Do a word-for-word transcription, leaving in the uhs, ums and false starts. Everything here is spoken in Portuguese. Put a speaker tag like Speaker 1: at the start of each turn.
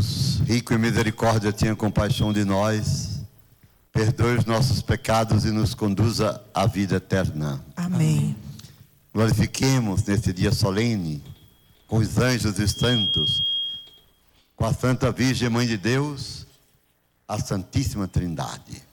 Speaker 1: Deus, rico em misericórdia, tenha compaixão de nós, perdoe os nossos pecados e nos conduza à vida eterna.
Speaker 2: Amém.
Speaker 1: Glorifiquemos nesse dia solene, com os anjos e santos, com a Santa Virgem Mãe de Deus, a Santíssima Trindade.